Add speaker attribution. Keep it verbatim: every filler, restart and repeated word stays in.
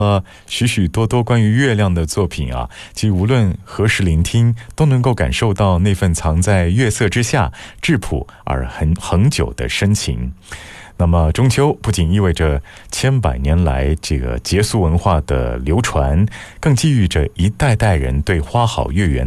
Speaker 1: 呃，许许多多关于月亮的作品啊，其无论何时聆听，都能够感受到那份藏在月色之下质朴而很恒久的深情。那么中秋不仅意味着千百年来这个节俗文化的流传，更寄予着一代代人对花好月圆